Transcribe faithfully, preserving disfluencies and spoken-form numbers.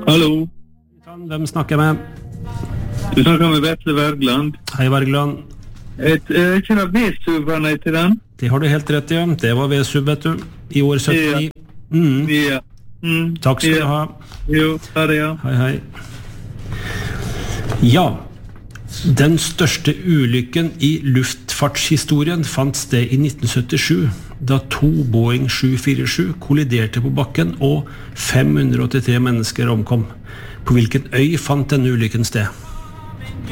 Hallo. Hvem snakker jeg med? Du snakker med Vetle Wergeland. Hei, Wergeland. Et, jeg kjenner V-suberne til den. Det har du helt rett i, ja. Det var V-sub, vet du. I år syttini. Mm. Ja. Mm. Takk skal ja. du ha. Jo, ha det, ja. Hei, hei. Ja, den største ulykken i luftfartshistorien fant sted i nitten syttisju, da to Boeing sju fire sju kolliderte på bakken og fem hundre åttitre mennesker omkom. På hvilken øy fant denne ulykken sted?